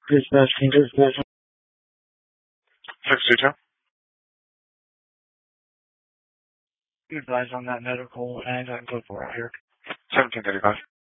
Dispatch. 622. Be advised on that medical and I'm good for it here. 1735.